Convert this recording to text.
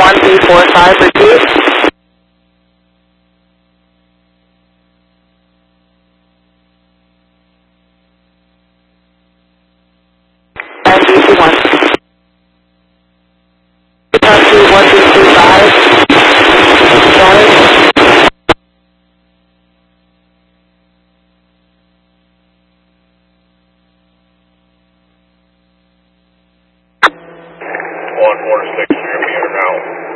1B45, repeat. And DC1. Taxi 1235. Scanning. 146, you're going to be here now.